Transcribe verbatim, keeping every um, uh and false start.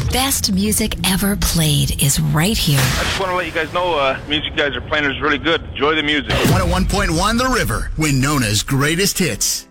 best music ever played is right here. I just want to let you guys know uh, the music you guys are playing is really good. Enjoy the music. one oh one point one The River, Winona's greatest hits.